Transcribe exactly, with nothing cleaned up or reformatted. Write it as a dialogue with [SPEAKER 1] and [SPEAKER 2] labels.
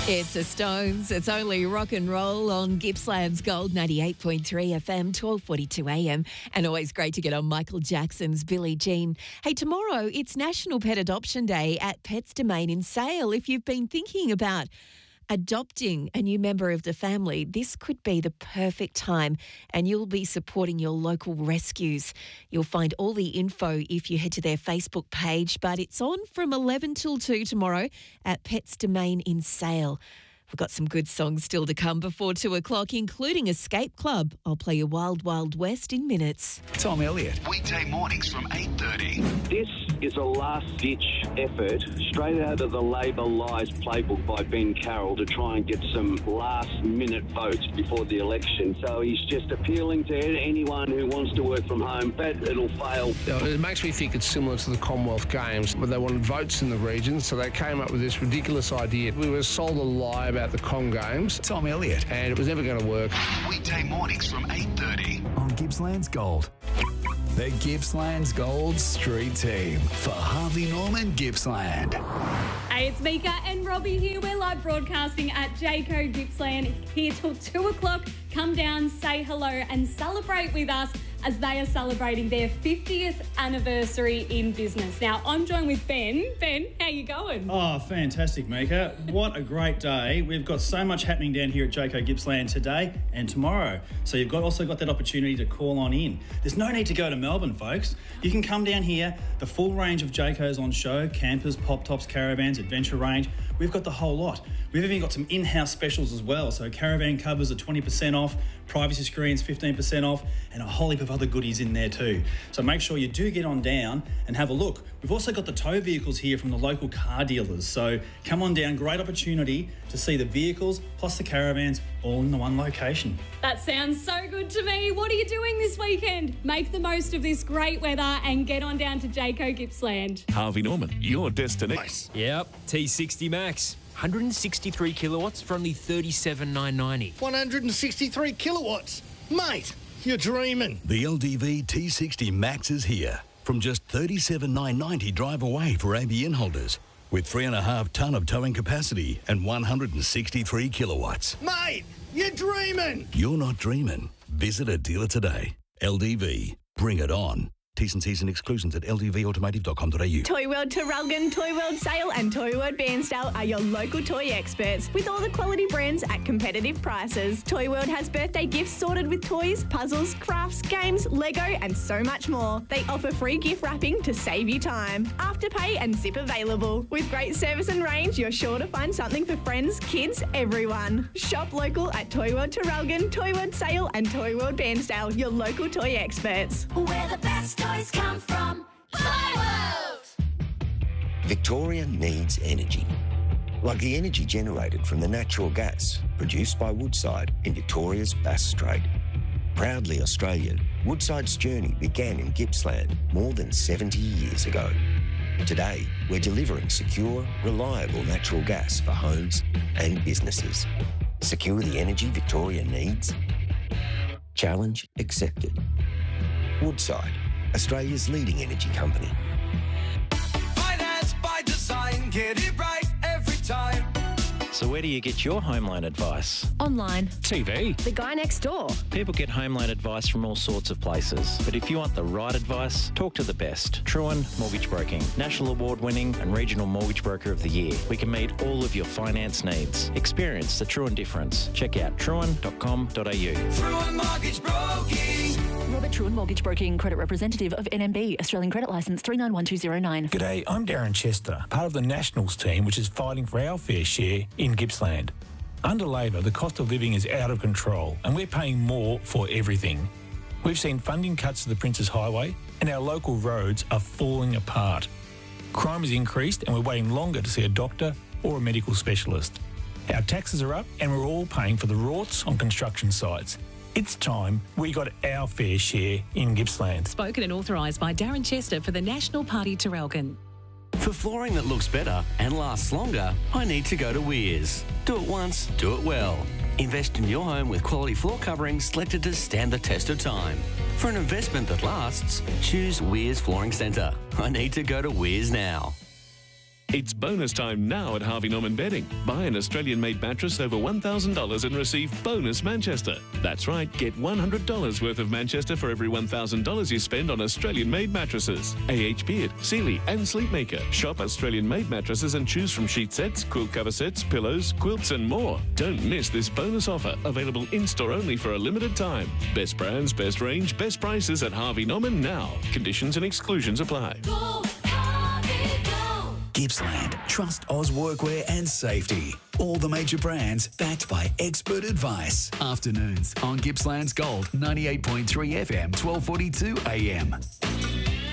[SPEAKER 1] It's the Stones. It's only rock and roll on Gippsland's Gold ninety-eight point three F M, twelve forty-two A M. And always great to get on Michael Jackson's Billie Jean. Hey, tomorrow it's National Pet Adoption Day at Pets Domain in Sale. If you've been thinking about adopting a new member of the family, this could be the perfect time, and you'll be supporting your local rescues. You'll find all the info if you head to their Facebook page, but it's on from eleven till two tomorrow at Pets Domain in Sale. We've got some good songs still to come before two o'clock, including Escape Club. I'll play you Wild Wild West in minutes.
[SPEAKER 2] Tom Elliott.
[SPEAKER 3] Weekday mornings from eight thirty.
[SPEAKER 4] This is a last-ditch effort straight out of the Labor Lies playbook by Ben Carroll to try and get some last-minute votes before the election. So he's just appealing to anyone who wants to work from home, but it'll fail.
[SPEAKER 5] It makes me think it's similar to the Commonwealth Games, where they wanted votes in the region, so they came up with this ridiculous idea. We were sold a lie about the Com Games.
[SPEAKER 2] Tom Elliott.
[SPEAKER 5] And it was never going to work.
[SPEAKER 3] Weekday mornings from eight thirty.
[SPEAKER 2] On Gippsland's Gold. The Gippsland's Gold Street Team for Harvey Norman Gippsland.
[SPEAKER 6] Hey, it's Mika and Robbie here. We're live broadcasting at Jayco Gippsland here till two o'clock. Come down, say hello and celebrate with us as they are celebrating their fiftieth anniversary in business. Now, I'm joined with Ben. Ben, how you going?
[SPEAKER 7] Oh, fantastic, Mika. What a great day. We've got so much happening down here at Jayco Gippsland today and tomorrow. So you've got also got that opportunity to call on in. There's no need to go to Melbourne, folks. You can come down here. The full range of Jaycos on show, campers, pop-tops, caravans, adventure range. We've got the whole lot. We've even got some in-house specials as well. So caravan covers are twenty percent off, privacy screens fifteen percent off, and a whole heap of other goodies in there too. So make sure you do get on down and have a look. We've also got the tow vehicles here from the local car dealers. So come on down, great opportunity to see the vehicles plus the caravans all in the one location.
[SPEAKER 6] That sounds so good to me. What are you doing this weekend? Make the most of this great weather and get on down to Jayco Gippsland.
[SPEAKER 8] Harvey Norman, your destination.
[SPEAKER 9] Yep, T sixty Max. one hundred sixty-three kilowatts for only thirty-seven thousand nine hundred ninety.
[SPEAKER 10] one hundred sixty-three kilowatts? Mate, you're dreaming.
[SPEAKER 2] The L D V T sixty Max is here. From just thirty-seven thousand nine hundred ninety drive away for A B N holders. With three and a half tonne of towing capacity and one hundred sixty-three kilowatts.
[SPEAKER 10] Mate, you're dreaming.
[SPEAKER 2] You're not dreaming. Visit a dealer today. L D V. Bring it on. T's and C's and exclusions at l d v automotive dot com dot a u.
[SPEAKER 11] Toy World Traralgon, Toy World Sale and Toy World Bairnsdale are your local toy experts with all the quality brands at competitive prices. Toy World has birthday gifts sorted with toys, puzzles, crafts, games, Lego and so much more. They offer free gift wrapping to save you time. Afterpay and zip available. With great service and range, you're sure to find something for friends, kids, everyone. Shop local at Toy World Traralgon, Toy World Sale and Toy World Bairnsdale, your local toy experts.
[SPEAKER 12] Where the best toys come from. Toy World!
[SPEAKER 13] Victoria needs energy. Like the energy generated from the natural gas produced by Woodside in Victoria's Bass Strait. Proudly Australian, Woodside's journey began in Gippsland more than seventy years ago. Today, we're delivering secure, reliable natural gas for homes and businesses. Secure the energy Victoria needs? Challenge accepted. Woodside, Australia's leading energy company.
[SPEAKER 14] Finance by design, get it right every time.
[SPEAKER 15] So where do you get your home loan advice?
[SPEAKER 11] Online.
[SPEAKER 15] T V.
[SPEAKER 11] The guy next door.
[SPEAKER 15] People get home loan advice from all sorts of places. But if you want the right advice, talk to the best. Truan Mortgage Broking. National award winning and regional mortgage broker of the year. We can meet all of your finance needs. Experience the Truan difference. Check out truan dot com dot a u.
[SPEAKER 14] Truan Mortgage Broking.
[SPEAKER 16] Robert Truan Mortgage Broking, credit representative of N M B, Australian credit licence three nine one two zero nine.
[SPEAKER 17] G'day, I'm Darren Chester, part of the Nationals team which is fighting for our fair share in Gippsland. Under Labor, the cost of living is out of control and we're paying more for everything. We've seen funding cuts to the Princes Highway and our local roads are falling apart. Crime has increased and we're waiting longer to see a doctor or a medical specialist. Our taxes are up and we're all paying for the rorts on construction sites. It's time we got our fair share in Gippsland.
[SPEAKER 18] Spoken and authorised by Darren Chester for the National Party Traralgon.
[SPEAKER 19] For flooring that looks better and lasts longer, I need to go to Weirs. Do it once, do it well. Invest in your home with quality floor coverings selected to stand the test of time. For an investment that lasts, choose Weirs Flooring Centre. I need to go to Weirs now.
[SPEAKER 8] It's bonus time now at Harvey Norman Bedding. Buy an Australian-made mattress over one thousand dollars and receive bonus Manchester. That's right, get one hundred dollars worth of Manchester for every one thousand dollars you spend on Australian-made mattresses. A H Beard, Sealy and Sleepmaker. Shop Australian-made mattresses and choose from sheet sets, quilt cover sets, pillows, quilts and more. Don't miss this bonus offer, available in-store only for a limited time. Best brands, best range, best prices at Harvey Norman now. Conditions and exclusions apply.
[SPEAKER 12] Go, Harvey, go.
[SPEAKER 20] Gippsland. Trust Oz Workwear and Safety. All the major brands backed by expert advice. Afternoons on Gippsland's Gold, ninety-eight point three F M, twelve forty-two A M.